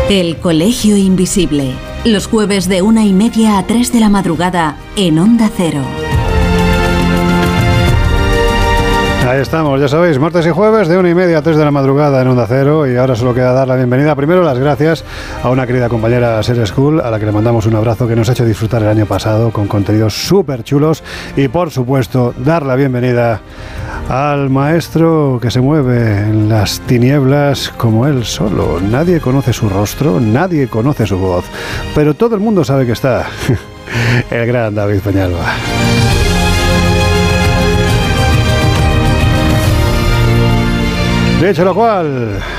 El Colegio Invisible. Los jueves de 1:30 a 3 de la madrugada en Onda Cero. Ahí estamos, ya sabéis, martes y jueves de 1:30 a 3 de la madrugada en Onda Cero. Y ahora solo queda dar la bienvenida, primero las gracias a una querida compañera Ser School, a la que le mandamos un abrazo, que nos ha hecho disfrutar el año pasado con contenidos súper chulos. Y por supuesto, dar la bienvenida al maestro que se mueve en las tinieblas como él solo. Nadie conoce su rostro, nadie conoce su voz, pero todo el mundo sabe que está. El gran David Peñalba. Dicho lo cual,